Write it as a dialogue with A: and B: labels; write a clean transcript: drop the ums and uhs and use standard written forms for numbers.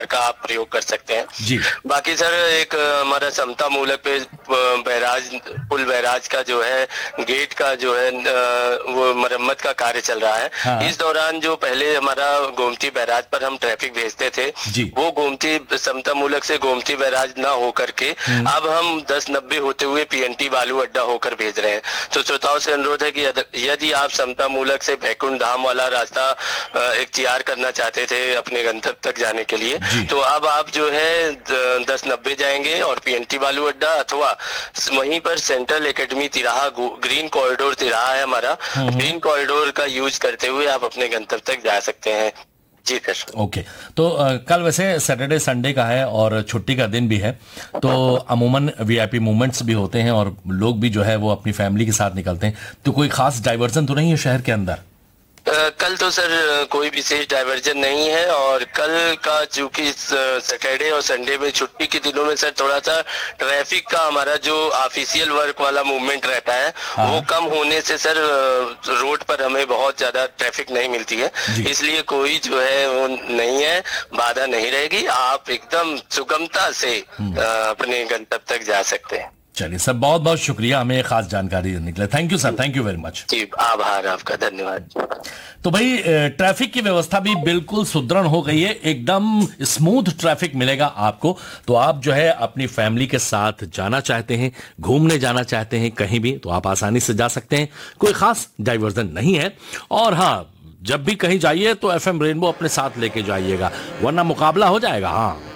A: का आप प्रयोग कर सकते हैं
B: जी।
A: बाकी सर एक हमारा समता मूलक पे बैराज पुल बैराज का जो है गेट का जो है वो मरम्मत का कार्य चल रहा है।
B: हाँ।
A: इस दौरान जो पहले हमारा गोमती बैराज पर हम ट्रैफिक भेजते थे वो गोमती समता मूलक से गोमती बैराज ना होकर के अब हम 1090 होते हुए पीएनटी बालू अड्डा होकर भेज रहे हैं। तो श्रोताओं से अनुरोध है कि यदि आप समता मूलक से भैकुंठ धाम वाला रास्ता इख्तियार करना चाहते थे अपने गंतव्य तक जाने के लिए तो अब आप जो है 1090 जाएंगे और पीएनटी बालू अड्डा अथवा वहीं पर सेंट्रल एकेडमी तिराहा ग्रीन कॉरिडोर तिराहा है हमारा ग्रीन कॉरिडोर का यूज करते हुए आप अपने गंतव्य तक जा सकते हैं। जी सर।
B: ओके तो कल वैसे सैटरडे संडे का है और छुट्टी का दिन भी है तो अमूमन वीआईपी मूवमेंट्स भी होते हैं और लोग भी जो है वो अपनी फैमिली के साथ निकलते हैं तो कोई खास डाइवर्जन तो नहीं है शहर के अंदर?
A: कल तो सर कोई विशेष डाइवर्जन नहीं है और कल का चूंकि सैटरडे और संडे में छुट्टी के दिनों में सर थोड़ा सा ट्रैफिक का हमारा जो ऑफिशियल वर्क वाला मूवमेंट रहता है वो कम होने से सर रोड पर हमें बहुत ज्यादा ट्रैफिक नहीं मिलती है इसलिए कोई जो है वो नहीं है बाधा नहीं रहेगी आप एकदम सुगमता से अपने गंतव्य तक जा सकते हैं।
B: चलिए सर बहुत बहुत शुक्रिया हमें खास जानकारी देने के लिए। Thank you sir, thank you very much.
A: जी आभार आपका, धन्यवाद।
B: तो भाई ट्रैफिक की व्यवस्था भी बिल्कुल सुदृढ़ हो गई है, एकदम स्मूथ ट्रैफिक मिलेगा आपको। तो आप जो है अपनी फैमिली के साथ जाना चाहते हैं, घूमने जाना चाहते हैं कहीं भी तो आप आसानी से जा सकते हैं, कोई खास डाइवर्जन नहीं है। और हाँ जब भी कहीं जाइए तो एफएम रेनबो अपने साथ लेके जाइएगा वरना मुकाबला हो जाएगा। हाँ